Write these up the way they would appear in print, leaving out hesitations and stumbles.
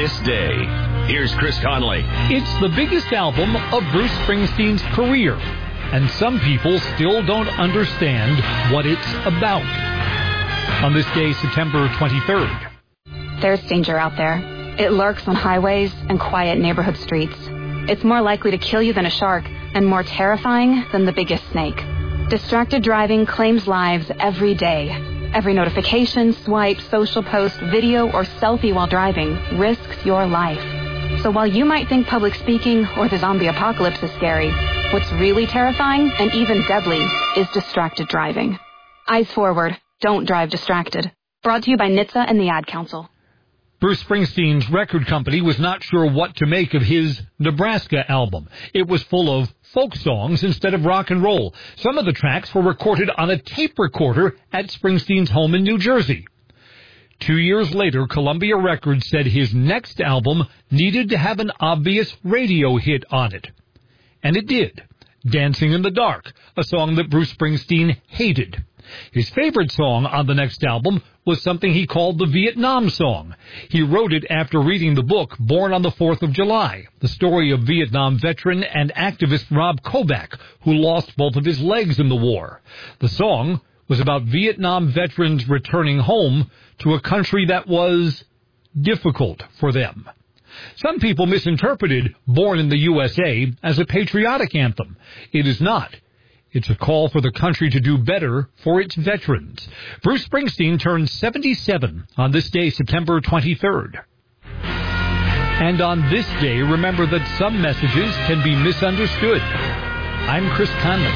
this day. Here's Chris Conley. It's the biggest album of Bruce Springsteen's career, and some people still don't understand what it's about. On this day, September 23rd. There's danger out there. It lurks on highways and quiet neighborhood streets. It's more likely to kill you than a shark, and more terrifying than the biggest snake. Distracted driving claims lives every day. Every notification, swipe, social post, video, or selfie while driving risks your life. So while you might think public speaking or the zombie apocalypse is scary, what's really terrifying and even deadly is distracted driving. Eyes forward. Don't drive distracted. Brought to you by NHTSA and the Ad Council. Bruce Springsteen's record company was not sure what to make of his Nebraska album. It was full of folk songs instead of rock and roll. Some of the tracks were recorded on a tape recorder at Springsteen's home in New Jersey. 2 years later, Columbia Records said his next album needed to have an obvious radio hit on it. And it did. Dancing in the Dark, a song that Bruce Springsteen hated. His favorite song on the next album was something he called the Vietnam song. He wrote it after reading the book Born on the 4th of July, the story of Vietnam veteran and activist Rob Kobach, who lost both of his legs in the war. The song was about Vietnam veterans returning home to a country that was difficult for them. Some people misinterpreted Born in the USA as a patriotic anthem. It is not. It's a call for the country to do better for its veterans. Bruce Springsteen turned 77 on this day, September 23rd. And on this day, remember that some messages can be misunderstood. I'm Chris Conley.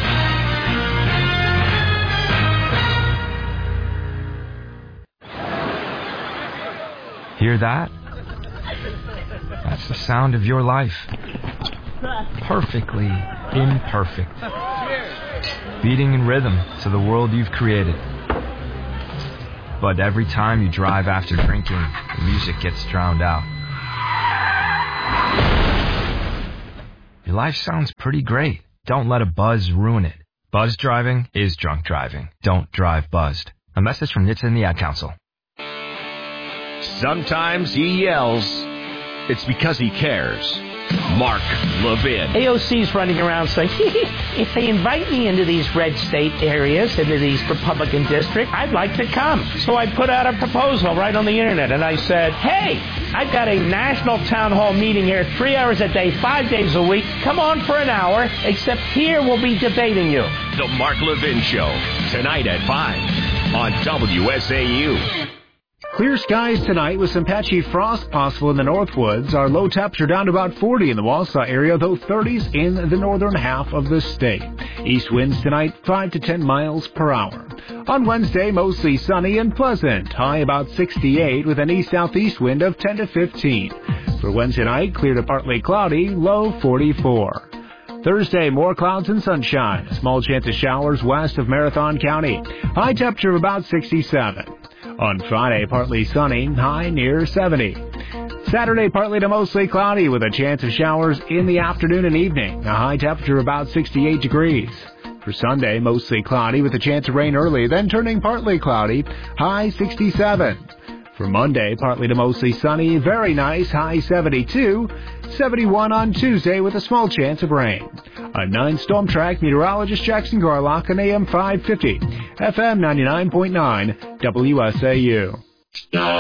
Hear that? That's the sound of your life. Perfectly imperfect. Beating in rhythm to the world you've created. But every time you drive after drinking, the music gets drowned out. Your life sounds pretty great. Don't let a buzz ruin it. Buzz driving is drunk driving. Don't drive buzzed. A message from NHTSA and the Ad Council. Sometimes he yells. It's because he cares. Mark Levin. AOC's running around saying, if they invite me into these red state areas, into these Republican districts, I'd like to come. So I put out a proposal right on the internet, and I said, hey, I've got a national town hall meeting here 3 hours a day, 5 days a week. Come on for an hour, except here we'll be debating you. The Mark Levin Show, tonight at 5 on WSAU. Clear skies tonight with some patchy frost possible in the Northwoods. Our low temps are down to about 40 in the Wausau area, though 30s in the northern half of the state. East winds tonight 5 to 10 miles per hour. On Wednesday, mostly sunny and pleasant. High about 68 with an east-southeast wind of 10 to 15. For Wednesday night, clear to partly cloudy, low 44. Thursday, more clouds and sunshine. A small chance of showers west of Marathon County. High temperature of about 67. On Friday, partly sunny, high near 70. Saturday, partly to mostly cloudy with a chance of showers in the afternoon and evening. A high temperature of about 68 degrees. For Sunday, mostly cloudy with a chance of rain early, then turning partly cloudy, high 67. For Monday, partly to mostly sunny, very nice, high 72. 71 on Tuesday with a small chance of rain. I'm 9 Storm Track meteorologist Jackson Garlock on AM 550, FM 99.9, WSAU.